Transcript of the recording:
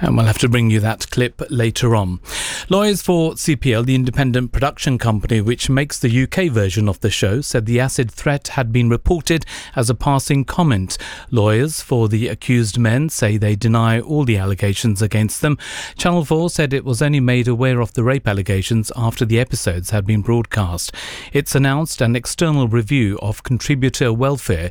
And we'll have to bring you that clip later on. Lawyers for CPL, the independent production company which makes the UK version of the show, said the acid threat had been reported as a passing comment. Lawyers for the accused men say they deny all the allegations against them. Channel 4 said it was only made aware of the rape allegations after the episodes had been broadcast. It's announced an external review of contributor welfare